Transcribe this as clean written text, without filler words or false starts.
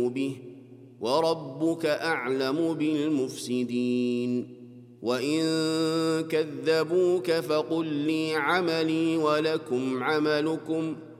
به وربك أعلم بالمفسدين وإن كذبوك فقل لي عملي ولكم عملكم